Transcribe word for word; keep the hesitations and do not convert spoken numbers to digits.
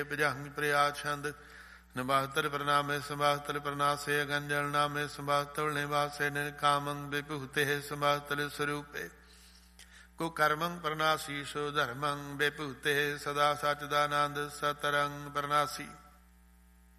ਭਜੰਗ ਪ੍ਰਿਆ ਛੰਦ ਨਬਾਹਤਰ ਪ੍ਰਣਾਮੇ ਸੰਬਾਹਤਰ ਪ੍ਰਣਾਸੇ ਗੰਜਲ ਨਾਮੇ ਸੰਬਾਹਤਲ ਨਿਵਾਸੇ ਨਿਰਕਾਮੰ ਵਿਭੂਤੇ ਸੰਬਾਹਤਲ ਸਰੂਪੇ ਕੋ ਕਰਮੰ ਪ੍ਰਣਾਸੀ ਸੋ ਧਰਮੰ ਵਿਭੂਤੇ ਸਦਾ ਸਚਦਾਨੰਦ ਸਤਰੰਗ ਪ੍ਰਣਾਸੀ